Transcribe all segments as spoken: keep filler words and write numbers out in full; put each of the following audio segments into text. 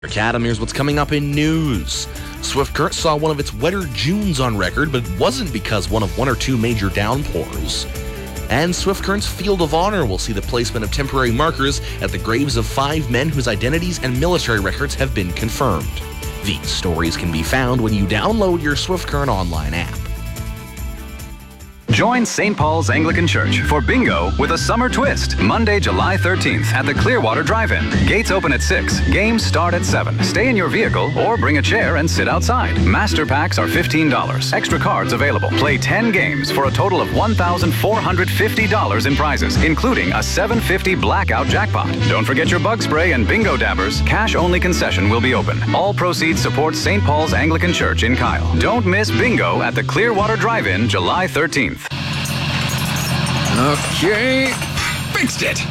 Eric Adam, here's what's coming up in news. Swift Current saw one of its wetter Junes on record, but it wasn't because one of one or two major downpours. And Swift Current's Field of Honor will see the placement of temporary markers at the graves of five men whose identities and military records have been confirmed. These stories can be found when you download your Swift Current online app. Join Saint Paul's Anglican Church for bingo with a summer twist, Monday, July thirteenth at the Clearwater Drive-In. Gates open at six. Games start at seven. Stay in your vehicle or bring a chair and sit outside. Master packs are fifteen dollars. Extra cards available. Play ten games for a total of one thousand four hundred fifty dollars in prizes, including a seven hundred fifty dollars blackout jackpot. Don't forget your bug spray and bingo dabbers. Cash-only concession will be open. All proceeds support Saint Paul's Anglican Church in Kyle. Don't miss bingo at the Clearwater Drive-In, July thirteenth. Okay, fixed it.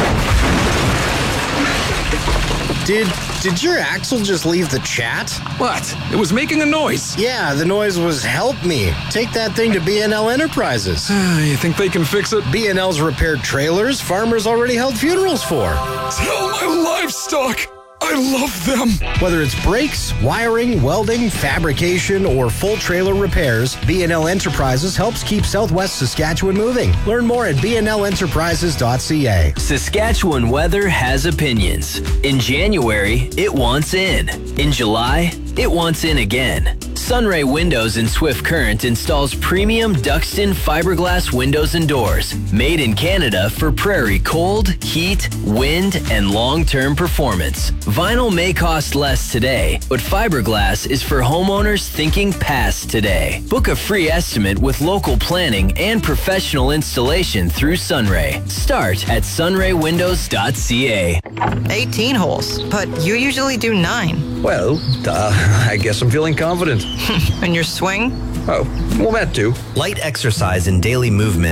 Did did your axle just leave the chat? What? It was making a noise. Yeah, the noise was help me. Take that thing to B and L Enterprises. You think they can fix it? B and L's repaired trailers farmers already held funerals for. Tell my livestock I love them. Whether it's brakes, wiring, welding, fabrication, or full trailer repairs, B and L Enterprises helps keep Southwest Saskatchewan moving. Learn more at b n l enterprises dot c a. Saskatchewan weather has opinions. In January, it wants in. In July, it wants in again. Sunray Windows in Swift Current installs premium Duxton fiberglass windows and doors, made in Canada for prairie cold, heat, wind, and long-term performance. Vinyl may cost less today, but fiberglass is for homeowners thinking past today. Book a free estimate with local planning and professional installation through Sunray. Start at sunray windows dot c a. eighteen holes, but you usually do nine. Well, uh, I guess I'm feeling confident. And your swing? Oh, well, that too. Light exercise and daily movement